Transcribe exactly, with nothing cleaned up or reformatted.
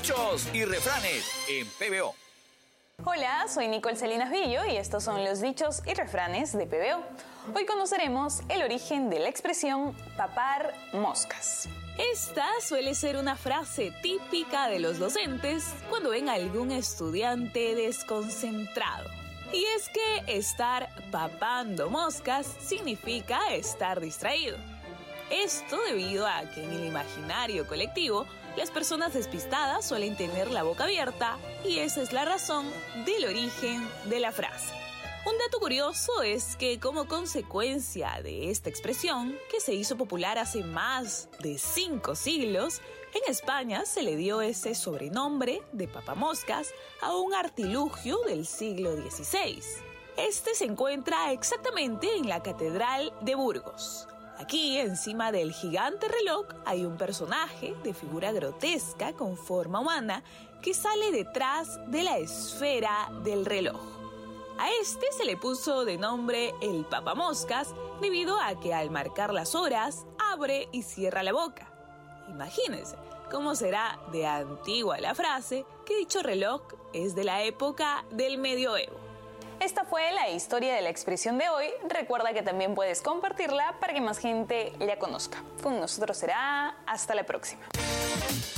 Dichos y refranes en P B O. Hola, soy Nicole Salinas Villo y estos son los dichos y refranes de P B O. Hoy conoceremos el origen de la expresión papar moscas. Esta suele ser una frase típica de los docentes cuando ven a algún estudiante desconcentrado. Y es que estar papando moscas significa estar distraído. Esto debido a que en el imaginario colectivo las personas despistadas suelen tener la boca abierta y esa es la razón del origen de la frase. Un dato curioso es que como consecuencia de esta expresión, que se hizo popular hace más de cinco siglos, en España se le dio ese sobrenombre de papamoscas a un artilugio del siglo dieciséis. Este se encuentra exactamente en la Catedral de Burgos. Aquí, encima del gigante reloj, hay un personaje de figura grotesca con forma humana que sale detrás de la esfera del reloj. A este se le puso de nombre el papamoscas debido a que al marcar las horas abre y cierra la boca. Imagínense cómo será de antigua la frase que dicho reloj es de la época del medioevo. Esta fue la historia de la expresión de hoy. Recuerda que también puedes compartirla para que más gente la conozca. Con nosotros será hasta la próxima.